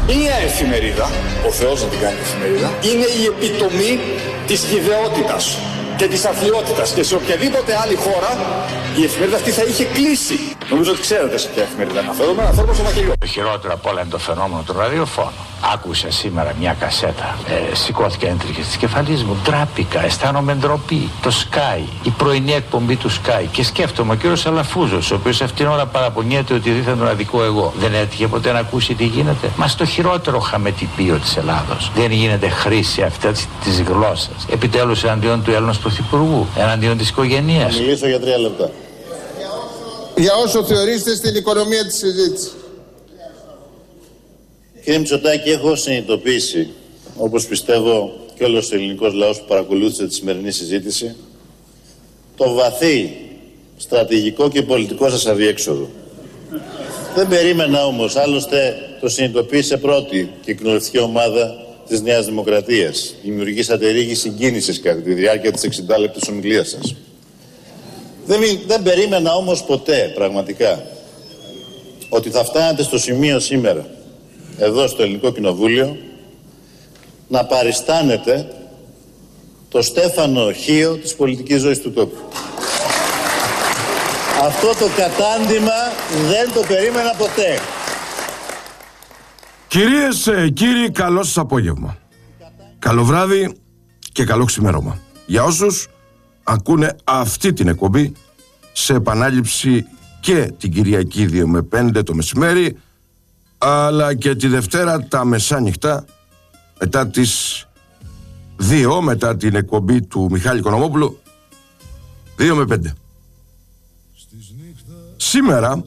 Μία εφημερίδα, ο Θεός να την κάνει εφημερίδα, είναι η επιτομή της γιδεότητας και της αθλιότητας, και σε οποιαδήποτε άλλη χώρα η εφημερίδα αυτή θα είχε κλείσει. Νομίζω ότι ξέρετε σε ποια εφημερίδα αναφέρομαι, αναφέρομαι στο Μακελιό. Το χειρότερο απ' όλα είναι το φαινόμενο του ραδιοφώνου. Άκουσα σήμερα μια κασέτα. Σηκώθηκαν έντριγες της κεφαλής μου. Ντράπηκα, αισθάνομαι ντροπή. Το Sky, η πρωινή εκπομπή του Sky. Και σκέφτομαι ο κύριος Αλαφούζος, ο οποίος αυτήν την ώρα παραπονιέται ότι δίθεν τον αδικό εγώ. Δεν έτυχε ποτέ να ακούσει τι γίνεται. Μα στο χειρότερο χαμετυπίο της Ελλάδος δεν γίνεται χρήση αυτή της γλώσσας. Επιτέλους εναντίον του Έλληνος Πρωθυπουργού, εναντίον της οικογένειας. Θα μιλήσω για 3 λεπτά. Για όσο θεωρήσετε στην οικονομία της συζήτησης. Κύριε Μητσοτάκη, έχω συνειδητοποιήσει, όπως πιστεύω και όλος ο ελληνικός λαός που παρακολούθησε τη σημερινή συζήτηση, το βαθύ στρατηγικό και πολιτικό σας αδιέξοδο. Δεν περίμενα όμως, άλλωστε το συνειδητοποίησε πρώτη και κοινοβουλευτική ομάδα της Νέας Δημοκρατίας. Δημιουργήσατε ρίγη συγκίνησης κατά τη διάρκεια της 60 λεπτής ομιλίας σας. Δεν περίμενα όμως ποτέ, πραγματικά, ότι θα φτάνατε στο σημείο σήμερα, εδώ στο Ελληνικό Κοινοβούλιο, να παριστάνετε το Στέφανο Χίο της πολιτικής ζωής του τόπου. Αυτό το κατάντημα δεν το περίμενα ποτέ. Κυρίες, κύριοι, καλό σας απόγευμα. Καλό βράδυ και καλό ξημέρωμα. Για όσους ακούνε αυτή την εκπομπή σε επανάληψη και την Κυριακή 2 με 5 το μεσημέρι, αλλά και τη Δευτέρα τα μεσάνυχτα μετά τις 2, μετά την εκπομπή του Μιχάλη Οικονομόπουλου, 2 με 5. Σήμερα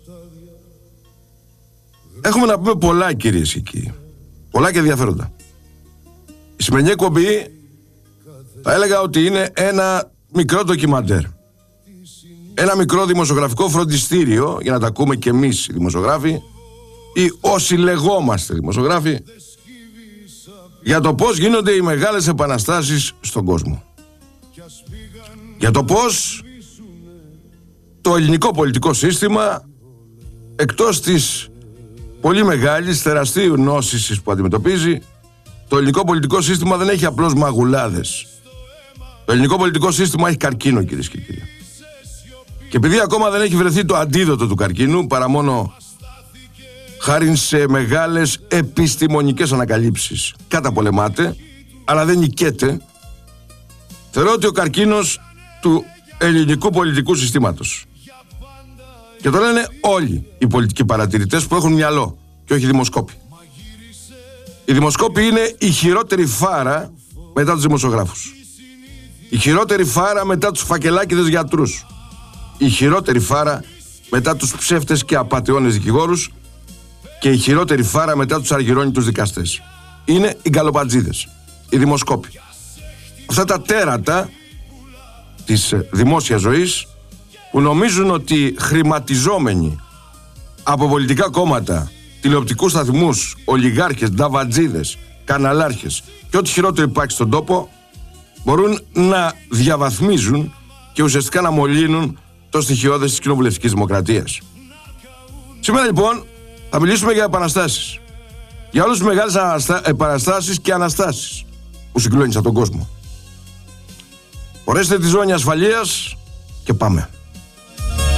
έχουμε να πούμε πολλά, κυρίες και κύριοι, πολλά και ενδιαφέροντα. Η σημερινή εκπομπή θα έλεγα ότι είναι ένα μικρό ντοκιμαντέρ, ένα μικρό δημοσιογραφικό φροντιστήριο, για να τα ακούμε και εμείς οι δημοσιογράφοι ή όσοι λεγόμαστε δημοσιογράφοι, για το πώς γίνονται οι μεγάλες επαναστάσεις στον κόσμο, για το πώς το ελληνικό πολιτικό σύστημα, εκτός της πολύ μεγάλης τεραστίου νόσησης που αντιμετωπίζει, το ελληνικό πολιτικό σύστημα δεν έχει απλώς μαγουλάδες. Το ελληνικό πολιτικό σύστημα έχει καρκίνο, κυρίες και κύριοι. Και επειδή ακόμα δεν έχει βρεθεί το αντίδοτο του καρκίνου, παρά μόνο χάρη σε μεγάλες επιστημονικές ανακαλύψεις, καταπολεμάται, αλλά δεν νικέται, θεωρώ ότι ο καρκίνος του ελληνικού πολιτικού συστήματος, και το λένε όλοι οι πολιτικοί παρατηρητές που έχουν μυαλό και όχι δημοσκόποι. Οι δημοσκόποι είναι η χειρότερη φάρα μετά τους δημοσιογράφους. Η χειρότερη φάρα μετά τους φακελάκηδες γιατρούς. Η χειρότερη φάρα μετά τους ψεύτες και απατεώνες δικηγόρους. Και η χειρότερη φάρα μετά τους αργυρώνητους δικαστές. Είναι οι γκαλοπατζίδες, οι δημοσκόποι. Αυτά τα τέρατα της δημόσιας ζωής, που νομίζουν ότι χρηματιζόμενοι από πολιτικά κόμματα, τηλεοπτικούς σταθμούς, ολιγάρχες, νταβατζίδες, καναλάρχες και ό,τι χειρότερο υπάρχει στον τόπο, μπορούν να διαβαθμίζουν και ουσιαστικά να μολύνουν το στοιχειώδες της κοινοβουλευτικής δημοκρατίας. Σήμερα λοιπόν θα μιλήσουμε για επαναστάσεις. Για όλες τις μεγάλες επαναστάσεις και αναστάσεις που συγκλώνησαν τον κόσμο. Φορέστε τη ζώνη ασφαλείας και πάμε.